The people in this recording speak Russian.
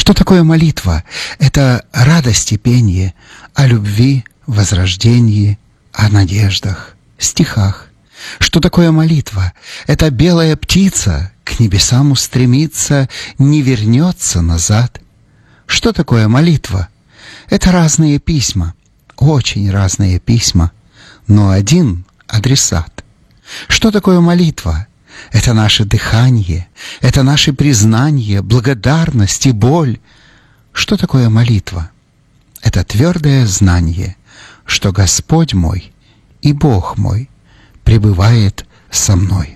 Что такое молитва? Это радость и пение о любви, возрождении, о надеждах, стихах. Что такое молитва? Это белая птица, к небесам устремится, не вернется назад. Что такое молитва? Это разные письма, очень разные письма, но один адресат. Что такое молитва? Это наше дыхание, это наше признание, благодарность и боль. Что такое молитва? Это твердое знание, что Господь мой и Бог мой пребывает со мной.